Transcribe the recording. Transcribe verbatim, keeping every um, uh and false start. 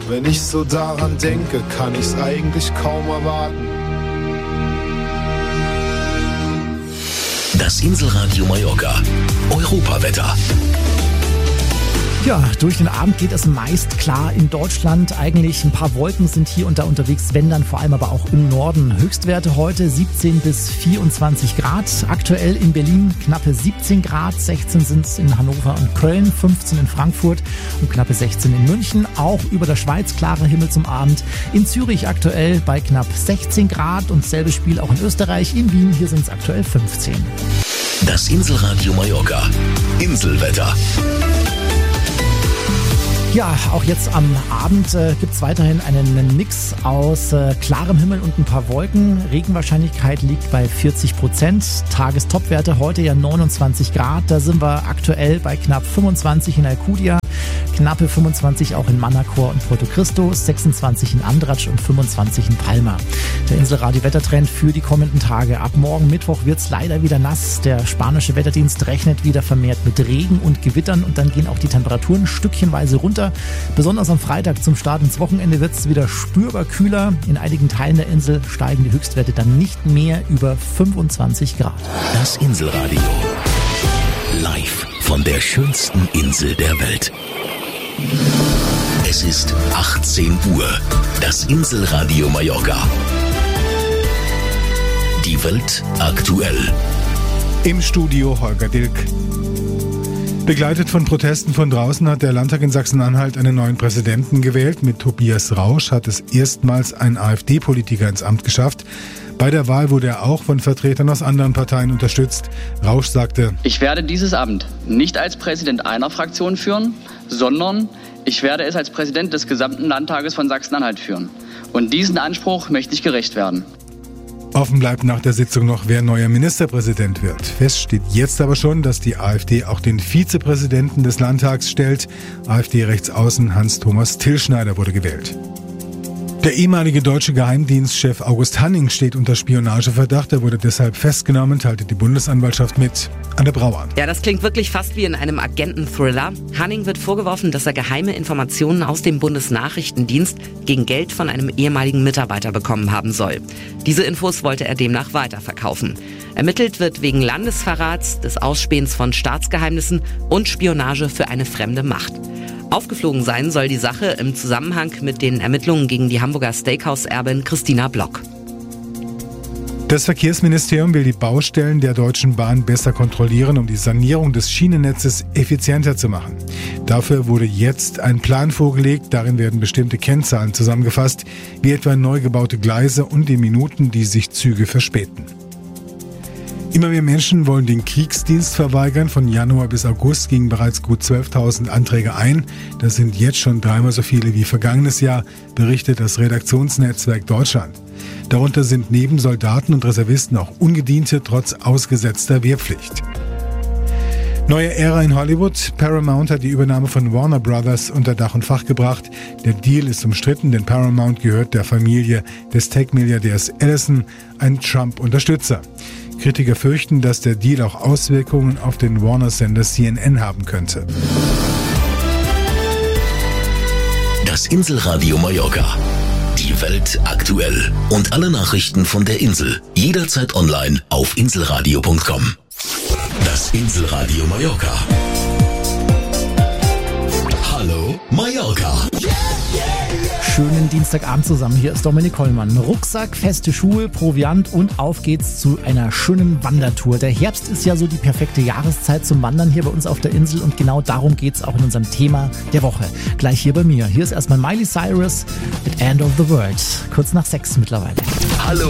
Wenn ich so daran denke, kann ich's eigentlich kaum erwarten. Das Inselradio Mallorca. Europawetter. Ja, durch den Abend geht es meist klar in Deutschland. Eigentlich ein paar Wolken sind hier und da unterwegs, wenn dann vor allem aber auch im Norden. Höchstwerte heute siebzehn bis vierundzwanzig Grad. Aktuell in Berlin knappe siebzehn Grad, sechzehn sind es in Hannover und Köln, fünfzehn in Frankfurt und knappe sechzehn in München. Auch über der Schweiz klarer Himmel zum Abend. In Zürich aktuell bei knapp sechzehn Grad und selbes Spiel auch in Österreich. In Wien, hier sind es aktuell fünfzehn. Das Inselradio Mallorca. Inselwetter. Ja, auch jetzt am Abend äh, gibt es weiterhin einen Mix aus äh, klarem Himmel und ein paar Wolken. Regenwahrscheinlichkeit liegt bei vierzig Prozent. Tagestopwerte heute ja neunundzwanzig Grad. Da sind wir aktuell bei knapp fünfundzwanzig in Alcudia, knappe fünfundzwanzig auch in Manacor und Porto Cristo, sechsundzwanzig in Andratsch und fünfundzwanzig in Palma. Der Inselradio-Wettertrend für die kommenden Tage. Ab morgen Mittwoch wird es leider wieder nass. Der spanische Wetterdienst rechnet wieder vermehrt mit Regen und Gewittern und dann gehen auch die Temperaturen stückchenweise runter. Besonders am Freitag zum Start ins Wochenende wird es wieder spürbar kühler. In einigen Teilen der Insel steigen die Höchstwerte dann nicht mehr über fünfundzwanzig Grad. Das Inselradio. Live von der schönsten Insel der Welt. Es ist achtzehn Uhr. Das Inselradio Mallorca. Die Welt aktuell. Im Studio Holger Dilk. Begleitet von Protesten von draußen hat der Landtag in Sachsen-Anhalt einen neuen Präsidenten gewählt. Mit Tobias Rausch hat es erstmals ein AfD-Politiker ins Amt geschafft. Bei der Wahl wurde er auch von Vertretern aus anderen Parteien unterstützt. Rausch sagte: Ich werde dieses Amt nicht als Präsident einer Fraktion führen, sondern ich werde es als Präsident des gesamten Landtages von Sachsen-Anhalt führen. Und diesen Anspruch möchte ich gerecht werden. Offen bleibt nach der Sitzung noch, wer neuer Ministerpräsident wird. Fest steht jetzt aber schon, dass die AfD auch den Vizepräsidenten des Landtags stellt. AfD-Rechtsaußen Hans-Thomas Tillschneider wurde gewählt. Der ehemalige deutsche Geheimdienstchef August Hanning steht unter Spionageverdacht. Er wurde deshalb festgenommen, teilte die Bundesanwaltschaft mit. Anne Brauer. Ja, das klingt wirklich fast wie in einem Agenten-Thriller. Hanning wird vorgeworfen, dass er geheime Informationen aus dem Bundesnachrichtendienst gegen Geld von einem ehemaligen Mitarbeiter bekommen haben soll. Diese Infos wollte er demnach weiterverkaufen. Ermittelt wird wegen Landesverrats, des Ausspähens von Staatsgeheimnissen und Spionage für eine fremde Macht. Aufgeflogen sein soll die Sache im Zusammenhang mit den Ermittlungen gegen die Hamburger Steakhouse-Erbin Christina Block. Das Verkehrsministerium will die Baustellen der Deutschen Bahn besser kontrollieren, um die Sanierung des Schienennetzes effizienter zu machen. Dafür wurde jetzt ein Plan vorgelegt. Darin werden bestimmte Kennzahlen zusammengefasst, wie etwa neu gebaute Gleise und die Minuten, die sich Züge verspäten. Immer mehr Menschen wollen den Kriegsdienst verweigern. Von Januar bis August gingen bereits gut zwölftausend Anträge ein. Das sind jetzt schon dreimal so viele wie vergangenes Jahr, berichtet das Redaktionsnetzwerk Deutschland. Darunter sind neben Soldaten und Reservisten auch Ungediente trotz ausgesetzter Wehrpflicht. Neue Ära in Hollywood. Paramount hat die Übernahme von Warner Brothers unter Dach und Fach gebracht. Der Deal ist umstritten, denn Paramount gehört der Familie des Tech-Milliardärs Ellison, ein Trump-Unterstützer. Kritiker fürchten, dass der Deal auch Auswirkungen auf den Warner-Sender C N N haben könnte. Das Inselradio Mallorca. Die Welt aktuell. Und alle Nachrichten von der Insel. Jederzeit online auf inselradio punkt com. Das Inselradio Mallorca. Hallo Mallorca. Schönen Dienstagabend zusammen. Hier ist Dominik Hollmann. Rucksack, feste Schuhe, Proviant und auf geht's zu einer schönen Wandertour. Der Herbst ist ja so die perfekte Jahreszeit zum Wandern hier bei uns auf der Insel und genau darum geht's auch in unserem Thema der Woche. Gleich hier bei mir. Hier ist erstmal Miley Cyrus mit End of the World. Kurz nach sechs mittlerweile. Hallo